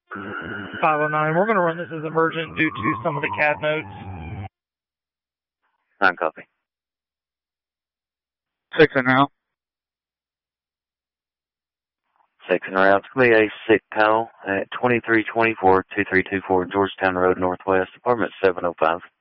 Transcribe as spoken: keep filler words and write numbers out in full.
five oh nine, we're going to run this as emergent due to some of the C A D notes. nine copy. Six and route. Six and route. It's going to be a sick panel at twenty-three twenty-four, two three two four Georgetown Road Northwest, apartment seven oh five.